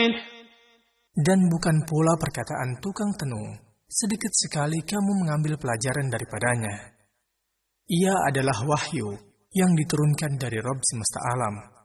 Dan bukan pula perkataan tukang tenung, sedikit sekali kamu mengambil pelajaran daripadanya. Ia adalah wahyu yang diturunkan dari Rabb semesta alam.